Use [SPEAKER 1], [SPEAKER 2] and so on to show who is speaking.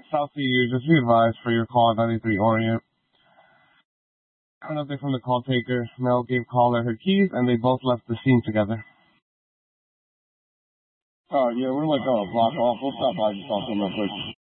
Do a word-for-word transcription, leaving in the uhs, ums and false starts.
[SPEAKER 1] South C U, just be advised for your call at ninety-three Orient. Got an update from the call taker. Mel gave caller her keys, and they both left the scene together.
[SPEAKER 2] Uh, yeah, we're like a block off. We'll stop by and talk to them real quick.